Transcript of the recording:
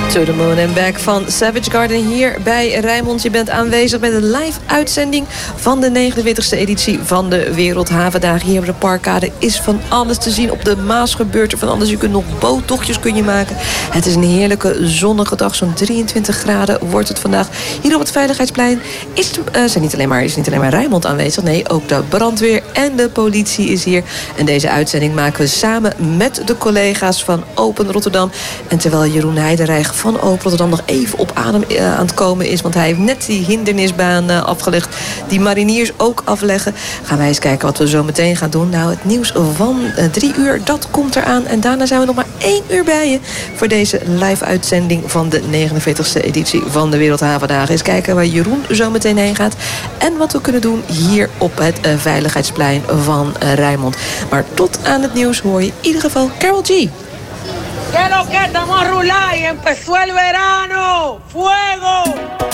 To the Moon and Back van Savage Garden hier bij Rijnmond. Je bent aanwezig met een live uitzending van de 49e editie van de Wereldhavendagen. Hier op de Parkkade is van alles te zien. Op de Maas gebeurt er van alles. Je kunt nog boottochtjes maken. Het is een heerlijke zonnige dag. Zo'n 23 graden wordt het vandaag. Hier op het Veiligheidsplein is niet alleen maar Rijnmond aanwezig. Nee, ook de brandweer en de politie is hier. En deze uitzending maken we samen met de collega's van Open Rotterdam. En terwijl Jeroen Heidenreich van Open Rotterdam nog even op adem aan het komen is, want hij heeft net die hindernisbaan afgelegd, die mariniers ook afleggen, gaan wij eens kijken wat we zo meteen gaan doen. Nou, het nieuws van 3 uur, dat komt eraan. En daarna zijn we nog maar 1 uur bij je voor deze live uitzending van de 49e editie van de Wereldhavendagen. Eens kijken waar Jeroen zo meteen heen gaat en wat we kunnen doen hier op het Veiligheidsplein van Rijnmond. Maar tot aan het nieuws hoor je in ieder geval Karol G. Que lo que estamos a rular y empezó el verano.